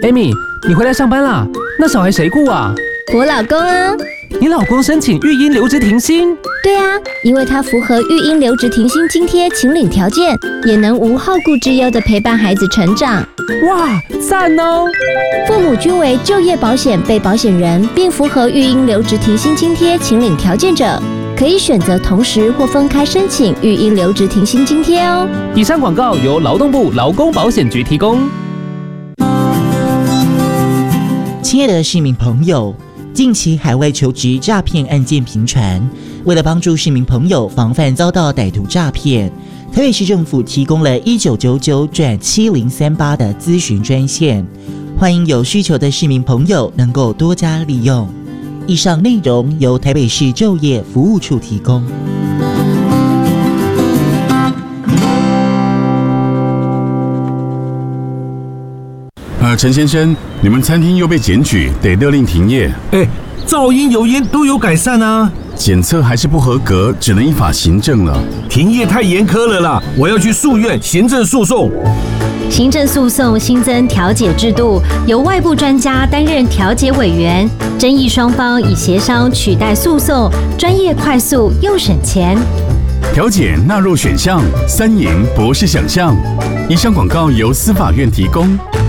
Amy， 你回来上班啦？那小孩谁顾啊？ 我老公啊。 你老公申请育婴留职停薪？ 对啊，因为他符合育婴留职停薪津贴请领条件，也能无后顾之忧地陪伴孩子成长。 哇，赞哦！ 父母均为就业保险被保险人，并符合育婴留职停薪津贴请领条件者，可以选择同时或分开申请育婴留职停薪津贴哦。 以上广告由劳动部劳工保险局提供。 亲爱的市民朋友，近期海外求职诈骗案件频传，为了帮助市民朋友防范遭到歹徒诈骗，台北市政府提供了1999-7038的咨询专线，欢迎有需求的市民朋友能够多加利用。以上内容由台北市就业服务处提供。 陈先生，你们餐厅又被检举，得勒令停业。 噪音、油烟都有改善啊。 检测还是不合格，只能依法行政了。 停业太严苛了啦，我要去诉愿行政诉讼。 行政诉讼新增调解制度，由外部专家担任调解委员，争议双方以协商取代诉讼，专业、快速又省钱。 调解纳入选项，3赢不是想象。以上广告由司法院提供。